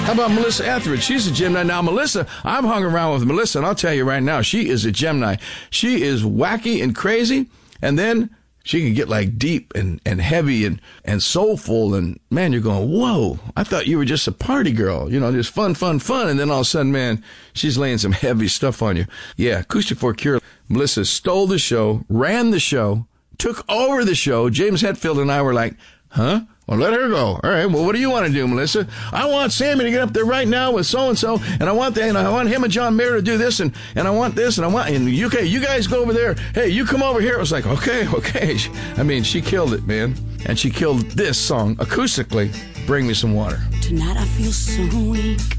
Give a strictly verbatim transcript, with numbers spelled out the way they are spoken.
How about Melissa Etheridge? She's a Gemini. Now, Melissa, I've hung around with Melissa, and I'll tell you right now, she is a Gemini. She is wacky and crazy, and then she can get like deep and, and heavy and, and soulful, and man, you're going, whoa, I thought you were just a party girl, you know, just fun, fun, fun, and then all of a sudden, man, she's laying some heavy stuff on you. Yeah, Acoustic for a Cure. Melissa stole the show, ran the show, took over the show. James Hetfield and I were like, huh? Well, let her go. All right. Well, what do you want to do, Melissa? I want Sammy to get up there right now with so-and-so, and I want that, and I want him and John Mayer to do this, and, and I want this, and I want, and you, okay, you guys go over there. Hey, you come over here. It was like, okay, okay. I mean, she killed it, man. And she killed this song acoustically, Bring Me Some Water. Tonight I feel so weak.